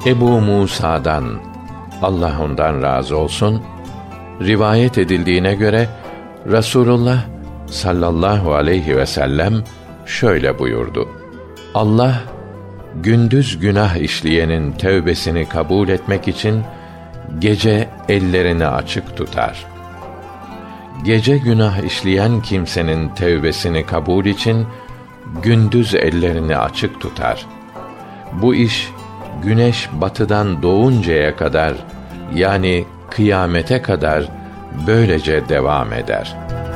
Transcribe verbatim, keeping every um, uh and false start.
Ebu Musa'dan, Allah ondan razı olsun, rivayet edildiğine göre Rasulullah sallallahu aleyhi ve sellem şöyle buyurdu: Allah gündüz günah işleyenin tövbesini kabul etmek için gece ellerini açık tutar. Gece günah işleyen kimsenin tövbesini kabul için gündüz ellerini açık tutar. Bu iş güneş batıdan doğuncaya kadar, yani kıyamete kadar böylece devam eder.